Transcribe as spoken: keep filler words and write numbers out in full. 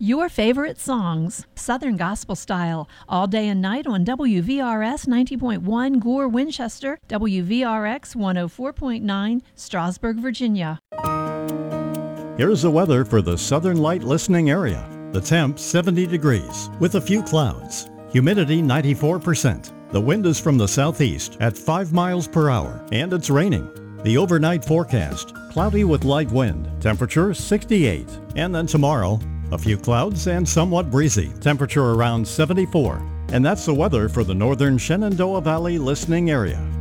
Your favorite songs, Southern Gospel Style, all day and night on W V R S ninety point one Gore, Winchester, W V R X one oh four point nine, Strasburg, Virginia. Here's the weather for the Southern Light listening area. The temp seventy degrees with a few clouds. Humidity ninety-four percent. The wind is from the southeast at five miles per hour and it's raining. The overnight forecast, cloudy with light wind. Temperature sixty-eight. And then tomorrow, a few clouds and somewhat breezy. Temperature around seventy-four. And that's the weather for the northern Shenandoah Valley listening area.